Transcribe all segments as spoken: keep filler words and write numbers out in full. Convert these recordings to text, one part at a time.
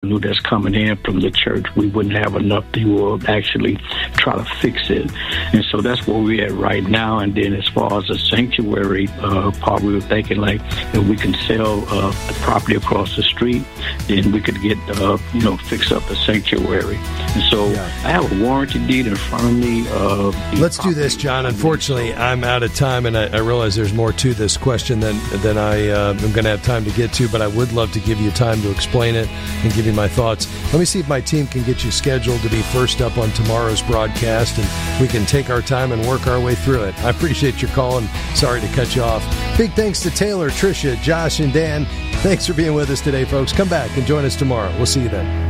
revenue that's coming in from the church, we wouldn't have enough to actually try to fix it. And so that's where we're at right now. And then as far as the sanctuary uh, part, we were thinking like if we can sell uh, the property across the street, then we could get, uh, you know, fix up the sanctuary. And so yeah. I have a warranty deed in front of me. Uh, Let's do this, John. Unfortunately, I'm out of time, and I, I realize there's more to this question than, than I, uh, I'm going to have time to get to, but I would love to give you time to explain it and give you my thoughts. Let me see if my team can get you scheduled to be first up on tomorrow's broadcast, and we can take our time and work our way through it. I appreciate your call, and sorry to cut you off. Big thanks to Taylor, Tricia, Josh, and Dan. Thanks for being with us today, folks. Come back and join us tomorrow. We'll see you then.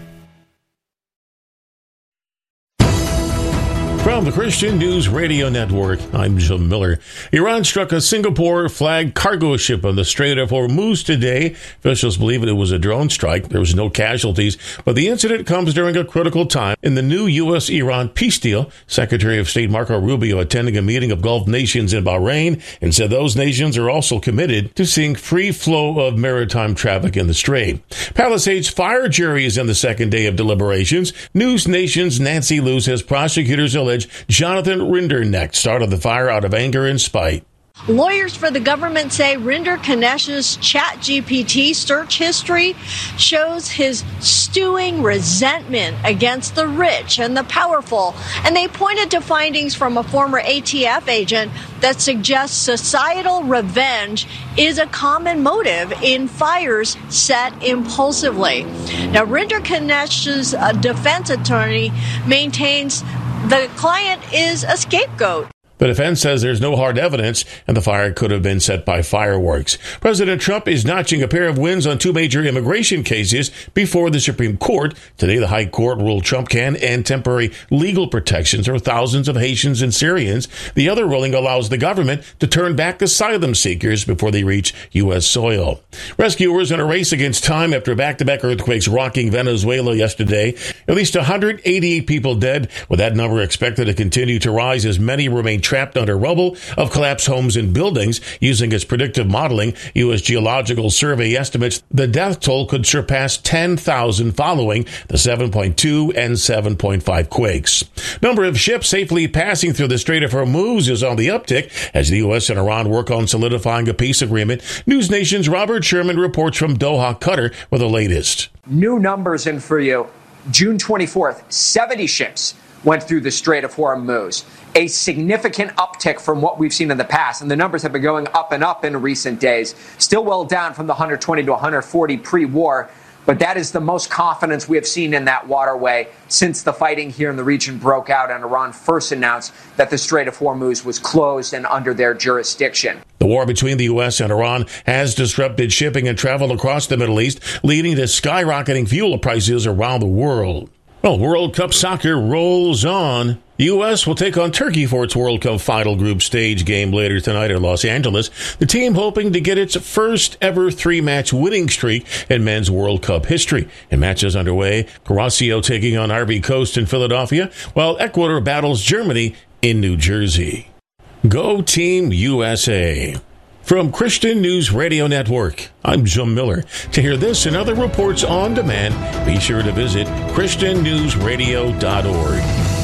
From the Christian News Radio Network, I'm Jim Miller. Iran struck a Singapore-flagged cargo ship on the Strait of Hormuz today. Officials believe it was a drone strike. There was no casualties, but the incident comes during a critical time in the new U S Iran peace deal. Secretary of State Marco Rubio attending a meeting of Gulf nations in Bahrain and said those nations are also committed to seeing free flow of maritime traffic in the Strait. Palisades fire jury is in the second day of deliberations. News Nation's Nancy Liu says prosecutors allege Jonathan Rinderknecht started the fire out of anger and spite. Lawyers for the government say Rinder Kanesh's ChatGPT search history shows his stewing resentment against the rich and the powerful, and they pointed to findings from a former A T F agent that suggests societal revenge is a common motive in fires set impulsively. Now, Rinder Kanesh's uh, defense attorney maintains the client is a scapegoat. The defense says there's no hard evidence and the fire could have been set by fireworks. President Trump is notching a pair of wins on two major immigration cases before the Supreme Court. Today, the High Court ruled Trump can end temporary legal protections for thousands of Haitians and Syrians. The other ruling allows the government to turn back asylum seekers before they reach U S soil. Rescuers in a race against time after back-to-back earthquakes rocking Venezuela yesterday. At least one hundred eighty-eight people dead, with that number expected to continue to rise as many remain trapped under rubble of collapsed homes and buildings. Using its predictive modeling, U S Geological Survey estimates the death toll could surpass ten thousand following the seven point two and seven point five quakes. Number of ships safely passing through the Strait of Hormuz is on the uptick as the U S and Iran work on solidifying a peace agreement. News Nation's Robert Sherman reports from Doha, Qatar, with the latest. New numbers in for you. June twenty-fourth, seventy ships went through the Strait of Hormuz, a significant uptick from what we've seen in the past. And the numbers have been going up and up in recent days, still well down from the one hundred twenty to one hundred forty pre-war. But that is the most confidence we have seen in that waterway since the fighting here in the region broke out and Iran first announced that the Strait of Hormuz was closed and under their jurisdiction. The war between the U S and Iran has disrupted shipping and travel across the Middle East, leading to skyrocketing fuel prices around the world. Well, World Cup soccer rolls on. The U S will take on Turkey for its World Cup final group stage game later tonight in Los Angeles. The team hoping to get its first ever three-match winning streak in men's World Cup history. And matches underway, Curaçao taking on Ivory Coast in Philadelphia, while Ecuador battles Germany in New Jersey. Go Team U S A. From Christian News Radio Network, I'm Jim Miller. To hear this and other reports on demand, be sure to visit christian news radio dot org.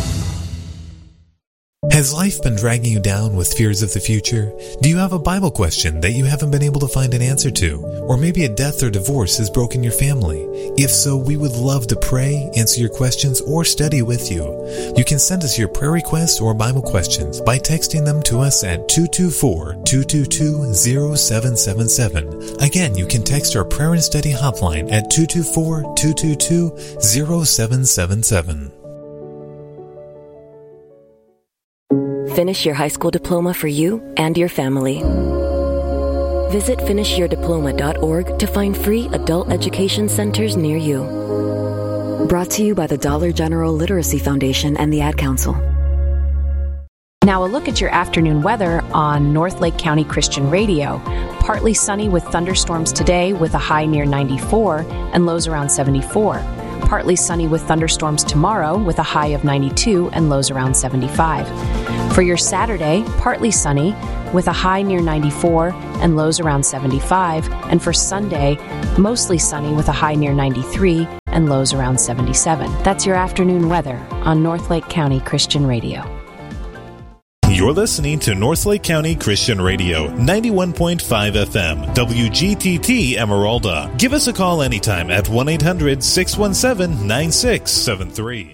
Has life been dragging you down with fears of the future? Do you have a Bible question that you haven't been able to find an answer to? Or maybe a death or divorce has broken your family? If so, we would love to pray, answer your questions, or study with you. You can send us your prayer requests or Bible questions by texting them to us at two two four, two two two, zero seven seven seven. Again, you can text our prayer and study hotline at two two four, two two two, zero seven seven seven. Finish your high school diploma for you and your family. Visit finish your diploma dot org to find free adult education centers near you. Brought to you by the Dollar General Literacy Foundation and the Ad Council. Now a look at your afternoon weather on North Lake County Christian Radio. Partly sunny with thunderstorms today with a high near ninety-four and lows around seventy-four. Partly sunny with thunderstorms tomorrow with a high of ninety-two and lows around seventy-five. For your Saturday, partly sunny with a high near ninety-four and lows around seventy-five. And for Sunday, mostly sunny with a high near ninety-three and lows around seventy-seven. That's your afternoon weather on North Lake County Christian Radio. You're listening to North Lake County Christian Radio, ninety-one point five F M, W G T T Emeralda. Give us a call anytime at one eight hundred six one seven nine six seven three.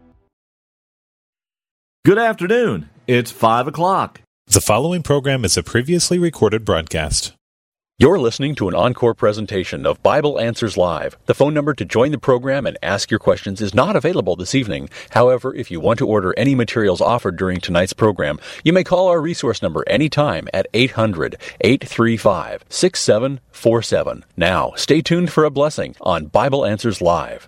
Good afternoon. It's five o'clock. The following program is a previously recorded broadcast. You're listening to an encore presentation of Bible Answers Live. The phone number to join the program and ask your questions is not available this evening. However, if you want to order any materials offered during tonight's program, you may call our resource number anytime at eight hundred eight three five six seven four seven. Now, stay tuned for a blessing on Bible Answers Live.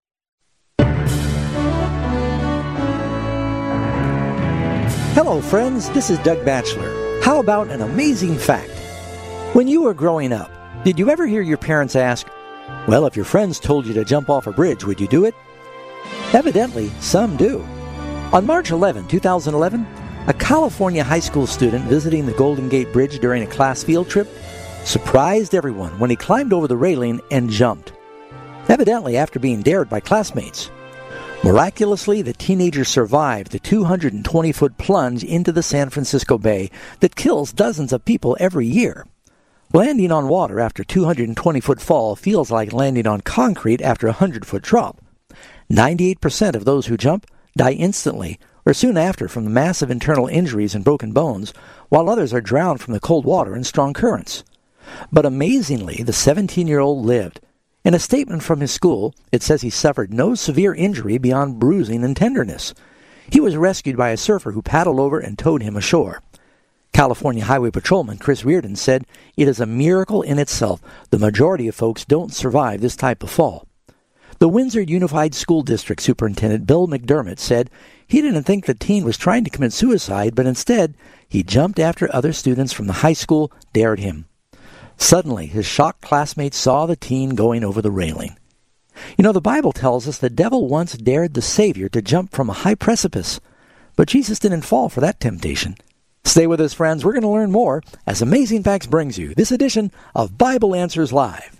Hello, friends. This is Doug Batchelor. How about an amazing fact? When you were growing up, did you ever hear your parents ask, well, if your friends told you to jump off a bridge, would you do it? Evidently, some do. On March eleventh, twenty eleven, a California high school student visiting the Golden Gate Bridge during a class field trip surprised everyone when he climbed over the railing and jumped. Evidently, after being dared by classmates. Miraculously, the teenager survived the two hundred twenty foot plunge into the San Francisco Bay that kills dozens of people every year. Landing on water after a two hundred twenty foot fall feels like landing on concrete after a one hundred foot drop. ninety-eight percent of those who jump die instantly or soon after from the massive internal injuries and broken bones, while others are drowned from the cold water and strong currents. But amazingly, the seventeen-year-old lived. In a statement from his school, it says he suffered no severe injury beyond bruising and tenderness. He was rescued by a surfer who paddled over and towed him ashore. California Highway Patrolman Chris Reardon said, it is a miracle in itself. The majority of folks don't survive this type of fall. The Windsor Unified School District Superintendent Bill McDermott said he didn't think the teen was trying to commit suicide, but instead he jumped after other students from the high school dared him. Suddenly, his shocked classmates saw the teen going over the railing. You know, the Bible tells us the devil once dared the Savior to jump from a high precipice, but Jesus didn't fall for that temptation. Stay with us, friends. We're going to learn more as Amazing Facts brings you this edition of Bible Answers Live.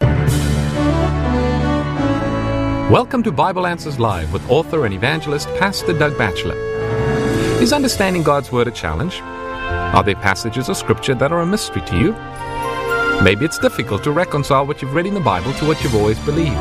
Welcome to Bible Answers Live with author and evangelist Pastor Doug Batchelor. Is understanding God's Word a challenge? Are there passages of Scripture that are a mystery to you? Maybe it's difficult to reconcile what you've read in the Bible to what you've always believed.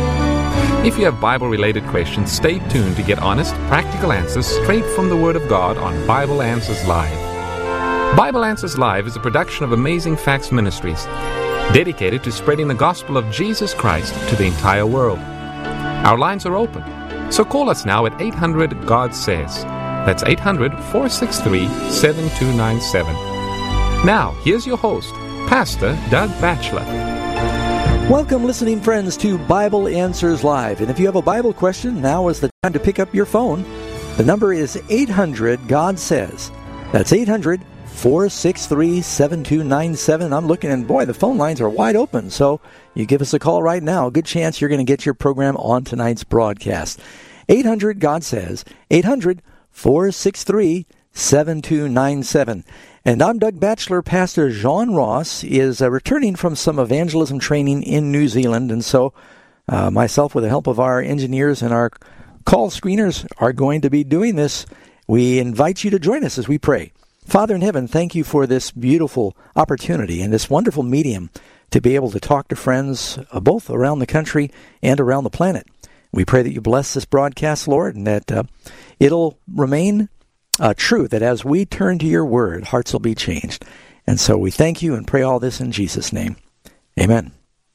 If you have Bible-related questions, stay tuned to get honest, practical answers straight from the Word of God on Bible Answers Live. Bible Answers Live is a production of Amazing Facts Ministries, dedicated to spreading the gospel of Jesus Christ to the entire world. Our lines are open, so call us now at eight hundred God Says. That's eight hundred four six three seven two nine seven. Now, here's your host, Pastor Doug Batchelor. Welcome, listening friends, to Bible Answers Live. And if you have a Bible question, now is the time to pick up your phone. The number is eight hundred God Says. That's eight hundred four six three seven two nine seven. I'm looking, and boy, the phone lines are wide open. So you give us a call right now. Good chance you're going to get your program on tonight's broadcast. eight hundred God Says. eight hundred four six three seven two nine seven. And I'm Doug Batchelor. Pastor John Ross is uh, returning from some evangelism training in New Zealand. And so uh, myself, with the help of our engineers and our call screeners, are going to be doing this. We invite you to join us as we pray. Father in heaven, thank you for this beautiful opportunity and this wonderful medium to be able to talk to friends uh, both around the country and around the planet. We pray that you bless this broadcast, Lord, and that uh, it'll remain uh, true, that as we turn to your word, hearts will be changed. And so we thank you and pray all this in Jesus' name. Amen.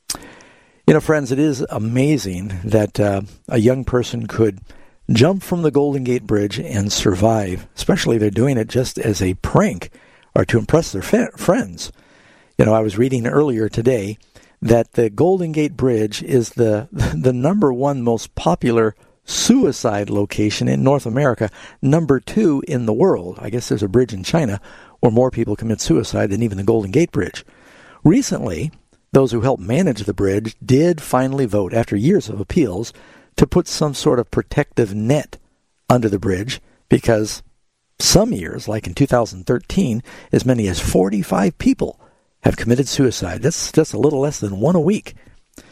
You know, friends, it is amazing that uh, a young person could jump from the Golden Gate Bridge and survive, especially if they're doing it just as a prank or to impress their fa- friends. You know, I was reading earlier today that the Golden Gate Bridge is the the number one most popular suicide location in North America, number two in the world. I guess there's a bridge in China where more people commit suicide than even the Golden Gate Bridge. Recently, those who helped manage the bridge did finally vote, after years of appeals, to put some sort of protective net under the bridge, because some years, like in two thousand thirteen, as many as forty-five people have committed suicide. That's just a little less than one a week.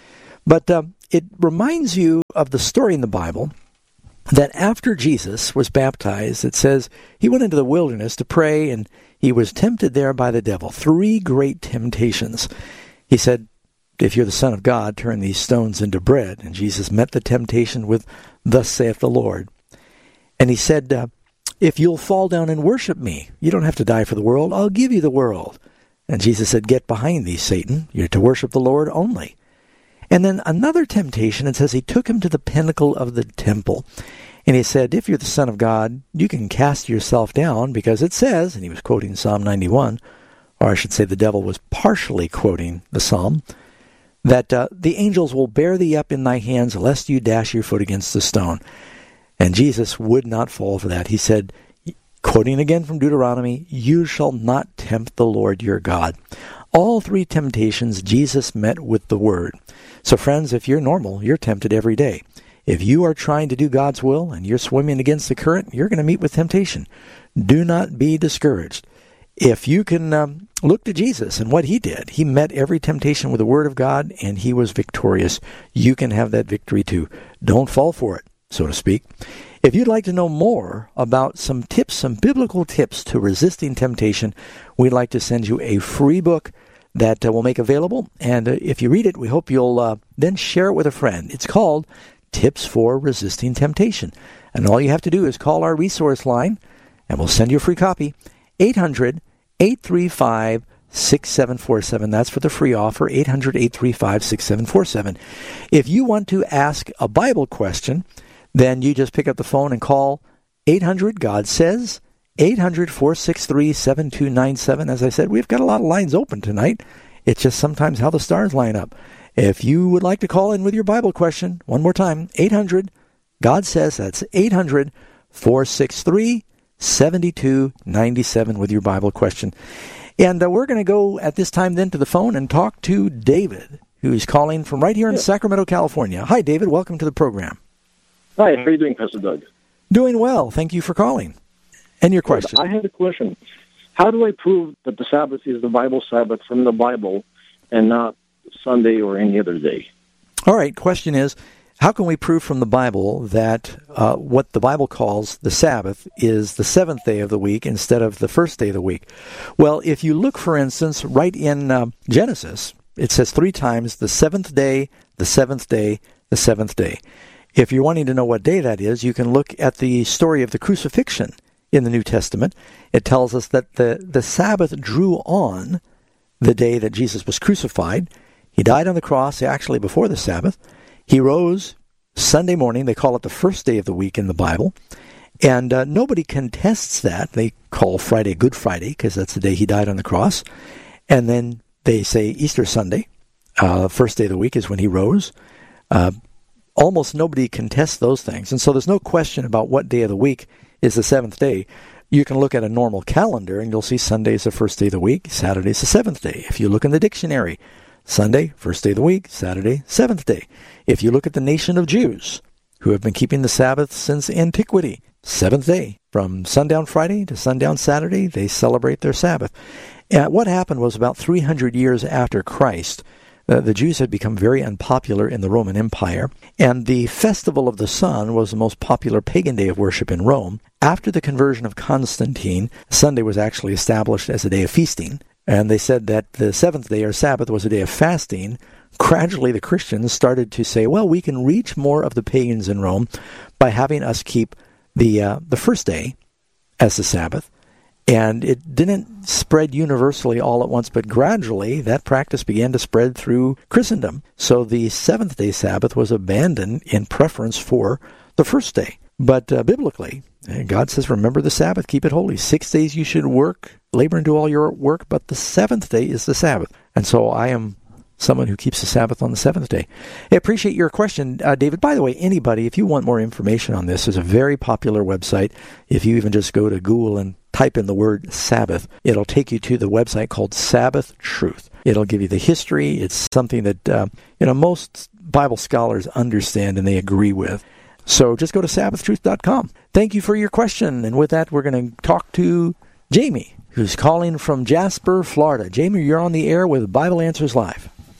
But uh, it reminds you of the story in the Bible that after Jesus was baptized, it says he went into the wilderness to pray, and he was tempted there by the devil. Three great temptations. He said, if you're the Son of God, turn these stones into bread. And Jesus met the temptation with, thus saith the Lord. And he said, uh, if you'll fall down and worship me, you don't have to die for the world, I'll give you the world. And Jesus said, get behind thee, Satan. You're to worship the Lord only. And then another temptation, it says he took him to the pinnacle of the temple. And he said, if you're the Son of God, you can cast yourself down, because it says, and he was quoting Psalm ninety-one, or I should say the devil was partially quoting the psalm, that uh, the angels will bear thee up in thy hands, lest you dash your foot against a stone. And Jesus would not fall for that. He said, quoting again from Deuteronomy, you shall not tempt the Lord your God. All three temptations Jesus met with the Word. So friends, if you're normal, you're tempted every day. If you are trying to do God's will and you're swimming against the current, you're going to meet with temptation. Do not be discouraged. If you can um, look to Jesus and what he did, he met every temptation with the Word of God, and he was victorious. You can have that victory too. Don't fall for it, so to speak. If you'd like to know more about some tips, some biblical tips to resisting temptation, we'd like to send you a free book that uh, we'll make available. And uh, if you read it, we hope you'll uh, then share it with a friend. It's called Tips for Resisting Temptation. And all you have to do is call our resource line, and we'll send you a free copy. eight hundred, eight three five, six seven four seven. That's for the free offer, eight hundred, eight three five, six seven four seven. If you want to ask a Bible question, then you just pick up the phone and call eight hundred, God says, eight hundred, four six three, seven two nine seven. As I said, we've got a lot of lines open tonight. It's just sometimes how the stars line up. If you would like to call in with your Bible question, one more time, eight hundred, God says, that's eight hundred, four six three, seven two nine seven with your Bible question. And uh, we're going to go at this time then to the phone and talk to David, who is calling from right here in yeah. Sacramento, California. Hi, David. Welcome to the program. Hi. How are you doing, Pastor Doug? Doing well. Thank you for calling. And your question. I had a question. How do I prove that the Sabbath is the Bible Sabbath from the Bible and not Sunday or any other day? All right. Question is, how can we prove from the Bible that uh, what the Bible calls the Sabbath is the seventh day of the week instead of the first day of the week? Well, if you look, for instance, right in uh, Genesis, it says three times the seventh day, the seventh day, the seventh day. If you're wanting to know what day that is, you can look at the story of the crucifixion in the New Testament. It tells us that the, the Sabbath drew on the day that Jesus was crucified. He died on the cross, actually before the Sabbath. He rose Sunday morning. They call it the first day of the week in the Bible. And uh, nobody contests that. They call Friday Good Friday because that's the day he died on the cross. And then they say Easter Sunday, uh, first day of the week, is when he rose. Uh, almost nobody contests those things. And so there's no question about what day of the week is the seventh day. You can look at a normal calendar and you'll see Sunday is the first day of the week, Saturday is the seventh day. If you look in the dictionary, Sunday, first day of the week, Saturday, seventh day. If you look at the nation of Jews, who have been keeping the Sabbath since antiquity, seventh day. From sundown Friday to sundown Saturday, they celebrate their Sabbath. And what happened was about three hundred years after Christ, uh, the Jews had become very unpopular in the Roman Empire, and the Festival of the Sun was the most popular pagan day of worship in Rome. After the conversion of Constantine, Sunday was actually established as a day of feasting. And they said that the seventh day, or Sabbath, was a day of fasting. Gradually, the Christians started to say, well, we can reach more of the pagans in Rome by having us keep the uh, the first day as the Sabbath. And it didn't spread universally all at once, but gradually that practice began to spread through Christendom. So the seventh day Sabbath was abandoned in preference for the first day. But uh, biblically, God says, remember the Sabbath, keep it holy. Six days you should work, labor and do all your work, but the seventh day is the Sabbath. And so I am someone who keeps the Sabbath on the seventh day. I appreciate your question, uh, David. By the way, anybody, if you want more information on this, there's a very popular website. If you even just go to Google and type in the word Sabbath, it'll take you to the website called Sabbath Truth. It'll give you the history. It's something that uh, you know most Bible scholars understand and they agree with. So just go to sabbath truth dot com. Thank you for your question. And with that, we're going to talk to Jamie, who's calling from Jasper, Florida. Jamie, you're on the air with Bible Answers Live.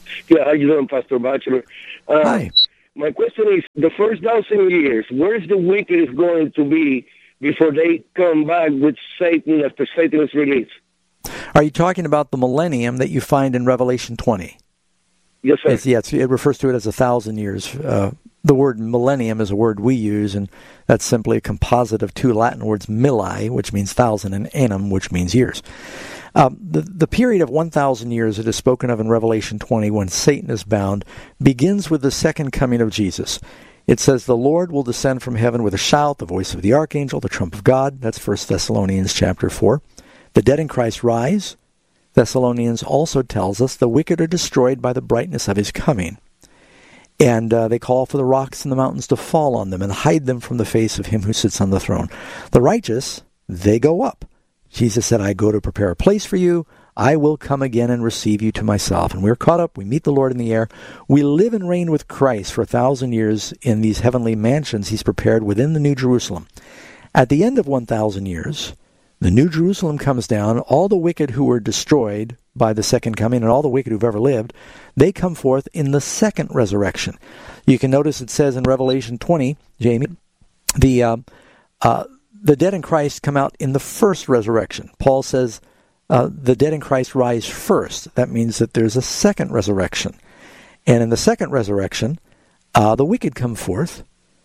Yeah, how you doing, Pastor Batchelor? Uh, Hi. My question is, the first thousand years, where is the wicked is going to be before they come back with Satan after Satan is released? Are you talking about the millennium that you find in Revelation twenty? Yes, sir. It's, yeah, it's, it refers to it as a thousand years. Uh, the word millennium is a word we use, and that's simply a composite of two Latin words, milli, which means thousand, and annum, which means years. Um, the, the period of one thousand years that is spoken of in Revelation twenty, when Satan is bound, begins with the second coming of Jesus. It says, the Lord will descend from heaven with a shout, the voice of the archangel, the trump of God. That's First Thessalonians chapter four. The dead in Christ rise. Thessalonians also tells us the wicked are destroyed by the brightness of his coming. And uh, they call for the rocks and the mountains to fall on them and hide them from the face of him who sits on the throne. The righteous, they go up. Jesus said, I go to prepare a place for you. I will come again and receive you to myself. And we're caught up. We meet the Lord in the air. We live and reign with Christ for a thousand years in these heavenly mansions he's prepared within the New Jerusalem. At the end of one thousand years, the New Jerusalem comes down. All the wicked who were destroyed by the second coming and all the wicked who've ever lived, they come forth in the second resurrection. You can notice it says in Revelation twenty, Jamie, the uh, uh, the dead in Christ come out in the first resurrection. Paul says uh, the dead in Christ rise first. That means that there's a second resurrection. And in the second resurrection, uh, the wicked come forth.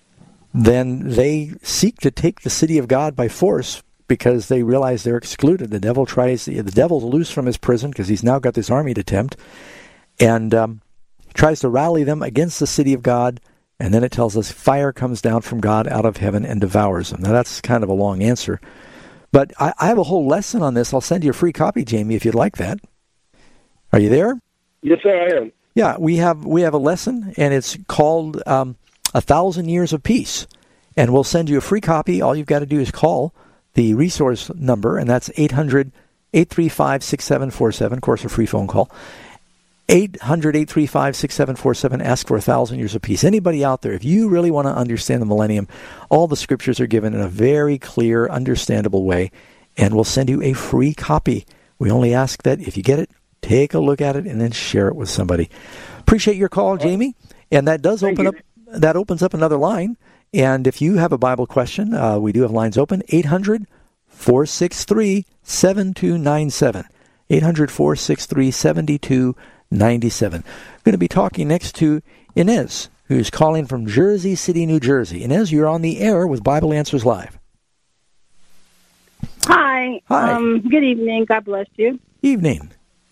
Then they seek to take the city of God by force, because they realize they're excluded. The devil tries, the devil's loose from his prison because he's now got this army to tempt, and um, tries to rally them against the city of God, and then it tells us fire comes down from God out of heaven and devours them. Now that's kind of a long answer, but I, I have a whole lesson on this. I'll send you a free copy, Jamie, if you'd like that. Are you there? Yes, sir, I am. Yeah, we have we have a lesson, and it's called um, A Thousand Years of Peace, and we'll send you a free copy. All you've got to do is call the resource number, and that's eight hundred, eight three five, six seven four seven, of course, a free phone call. eight hundred, eight three five, six seven four seven, ask for a thousand years of peace. Anybody out there, if you really want to understand the millennium, all the scriptures are given in a very clear, understandable way, and we'll send you a free copy. We only ask that if you get it, take a look at it and then share it with somebody. Appreciate your call, Jamie, and that does open up, that opens up another line. And if you have a Bible question, uh, we do have lines open, eight hundred, four six three, seven two nine seven, eight hundred, four six three, seven two nine seven. I'm going to be talking next to Inez, who's calling from Jersey City, New Jersey. Inez, you're on the air with Bible Answers Live. Hi. Hi. Um, good evening. God bless you. Evening.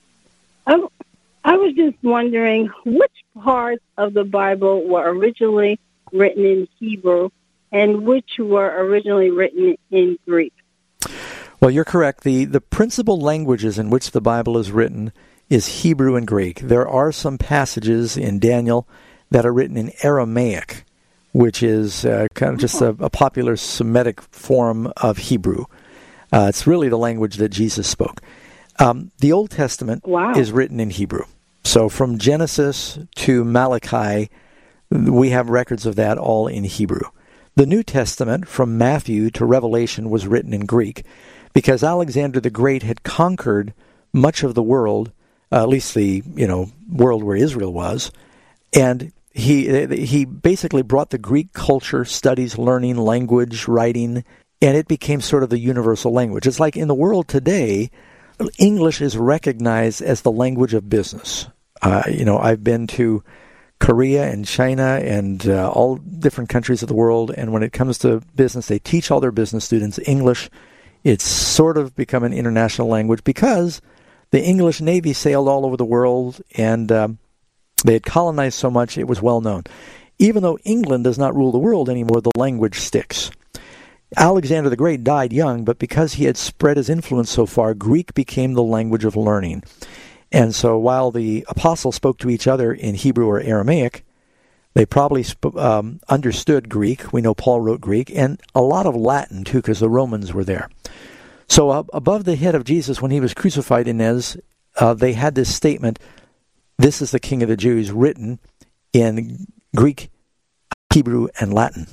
I, I was just wondering which parts of the Bible were originally written in Hebrew, and which were originally written in Greek. Well, you're correct. The the principal languages in which the Bible is written is Hebrew and Greek. There are some passages in Daniel that are written in Aramaic, which is uh, kind of just a, a popular Semitic form of Hebrew. Uh, it's really the language that Jesus spoke. Um, the Old Testament wow. is written in Hebrew. So from Genesis to Malachi, we have records of that all in Hebrew. The New Testament, from Matthew to Revelation, was written in Greek because Alexander the Great had conquered much of the world, uh, at least the you know world where Israel was, and he he basically brought the Greek culture, studies, learning, language, writing, and it became sort of the universal language. It's like in the world today, English is recognized as the language of business. Uh, you know, I've been to Korea and China and uh, all different countries of the world, and when it comes to business, they teach all their business students English. It's sort of become an international language because the English Navy sailed all over the world, and um, they had colonized so much it was well known. Even though England does not rule the world anymore, the language sticks. Alexander the Great died young, but because he had spread his influence so far, Greek became the language of learning. And so while the apostles spoke to each other in Hebrew or Aramaic, they probably sp- um, understood Greek. We know Paul wrote Greek, and a lot of Latin, too, because the Romans were there. So uh, above the head of Jesus, when he was crucified, Inez, uh, they had this statement, "This is the King of the Jews," written in Greek, Hebrew, and Latin.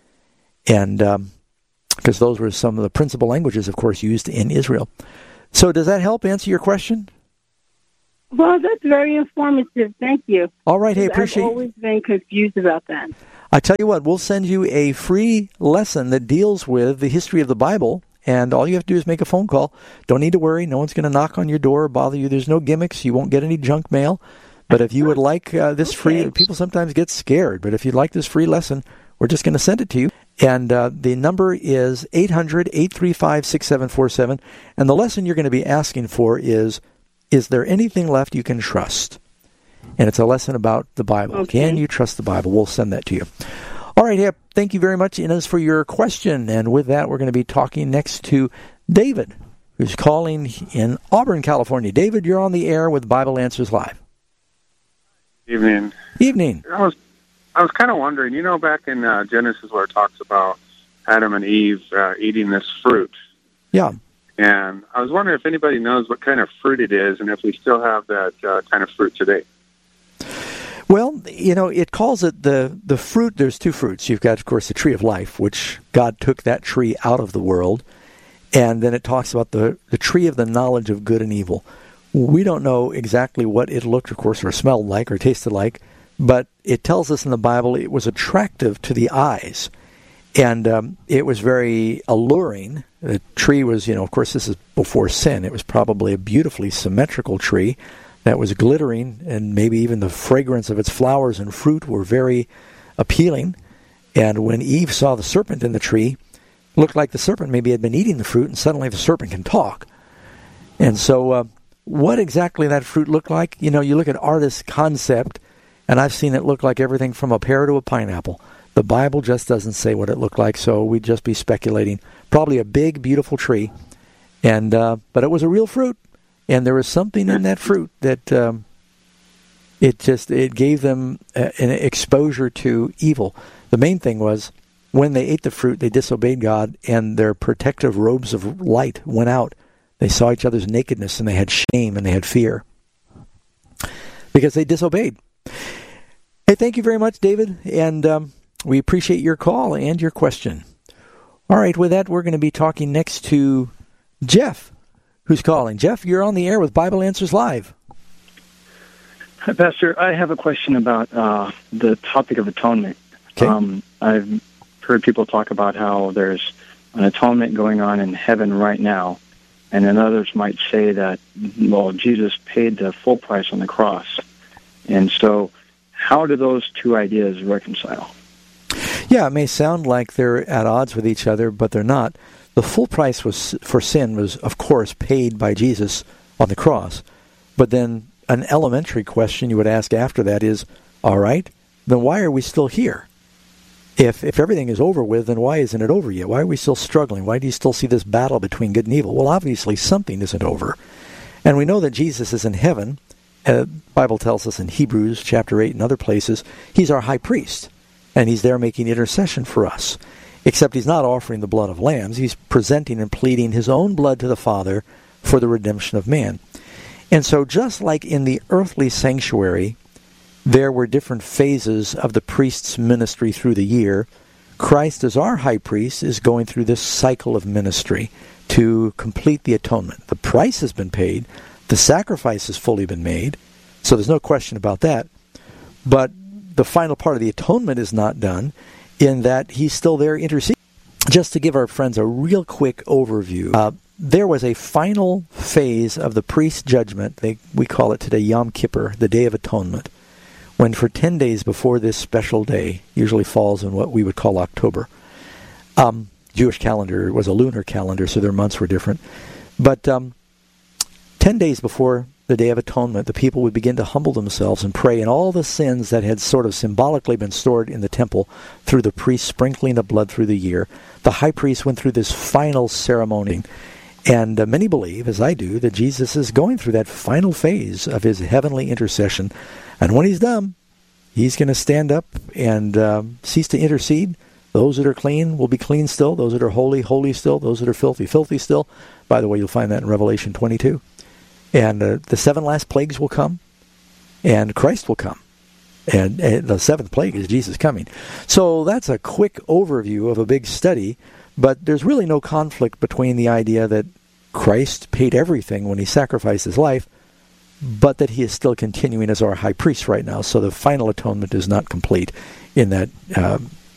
And um, because those were some of the principal languages, of course, used in Israel. So does that help answer your question? Well, that's very informative. Thank you. All right. Hey, appreciate. I've always been confused about that. I tell you what, we'll send you a free lesson that deals with the history of the Bible, and all you have to do is make a phone call. Don't need to worry. No one's going to knock on your door or bother you. There's no gimmicks. You won't get any junk mail. But if you would like uh, this okay. free, people sometimes get scared, but if you'd like this free lesson, we're just going to send it to you. And uh, the number is eight hundred, eight three five, six seven four seven. And the lesson you're going to be asking for is, is there anything left you can trust? And it's a lesson about the Bible. Okay. Can you trust the Bible? We'll send that to you. All right, Hip, thank you very much, Inez, for your question. And with that, we're going to be talking next to David, who's calling in Auburn, California. David, you're on the air with Bible Answers Live. Evening. Evening. I was I was kind of wondering, you know, back in uh, Genesis where it talks about Adam and Eve uh, eating this fruit. Yeah. And I was wondering if anybody knows what kind of fruit it is and if we still have that uh, kind of fruit today. Well, you know, it calls it the, the fruit. There's two fruits. You've got, of course, the tree of life, which God took that tree out of the world. And then it talks about the, the tree of the knowledge of good and evil. We don't know exactly what it looked, of course, or smelled like or tasted like, but it tells us in the Bible it was attractive to the eyes. And um, it was very alluring. The tree was, you know, of course, this is before sin. It was probably a beautifully symmetrical tree that was glittering, and maybe even the fragrance of its flowers and fruit were very appealing. And when Eve saw the serpent in the tree, it looked like the serpent maybe had been eating the fruit, and suddenly the serpent can talk. And so uh, what exactly that fruit looked like, you know, you look at artist's concept, and I've seen it look like everything from a pear to a pineapple. The Bible just doesn't say what it looked like, so we'd just be speculating. Probably a big, beautiful tree, and uh, but it was a real fruit. And there was something in that fruit that um, it just it gave them a, an exposure to evil. The main thing was when they ate the fruit, they disobeyed God, and their protective robes of light went out. They saw each other's nakedness, and they had shame, and they had fear because they disobeyed. Hey, thank you very much, David, and um, we appreciate your call and your question. All right, with that, we're going to be talking next to Jeff, who's calling. Jeff, you're on the air with Bible Answers Live. Hi, Pastor. I have a question about uh, the topic of atonement. Okay. Um, I've heard people talk about how there's an atonement going on in heaven right now, and then others might say that, well, Jesus paid the full price on the cross. And so how do those two ideas reconcile? Yeah, it may sound like they're at odds with each other, but they're not. The full price was for sin was, of course, paid by Jesus on the cross. But then an elementary question you would ask after that is, all right, then why are we still here? If if everything is over with, then why isn't it over yet? Why are we still struggling? Why do you still see this battle between good and evil? Well, obviously something isn't over. And we know that Jesus is in heaven. Uh, the Bible tells us in Hebrews chapter eight and other places, he's our high priest, and he's there making intercession for us. Except he's not offering the blood of lambs. He's presenting and pleading his own blood to the Father for the redemption of man. And so just like in the earthly sanctuary, there were different phases of the priest's ministry through the year, Christ as our high priest is going through this cycle of ministry to complete the atonement. The price has been paid. The sacrifice has fully been made. So there's no question about that. But the final part of the atonement is not done, in that he's still there interceding. Just to give our friends a real quick overview, uh, there was a final phase of the priest's judgment. They, we call it today Yom Kippur, the Day of Atonement, when for ten days before this special day, usually falls in what we would call October. Um, Jewish calendar was a lunar calendar, so their months were different. But um, ten days before the Day of Atonement, the people would begin to humble themselves and pray, and all the sins that had sort of symbolically been stored in the temple through the priest sprinkling the blood through the year. The high priest went through this final ceremony, and uh, many believe, as I do, that Jesus is going through that final phase of his heavenly intercession, and when he's done, he's going to stand up and uh, cease to intercede. Those that are clean will be clean still. Those that are holy, holy still. Those that are filthy, filthy still. By the way, you'll find that in Revelation twenty-two. And uh, the seven last plagues will come, and Christ will come. And, and the seventh plague is Jesus coming. So that's a quick overview of a big study, but there's really no conflict between the idea that Christ paid everything when he sacrificed his life, but that he is still continuing as our high priest right now. So the final atonement is not complete in that uh,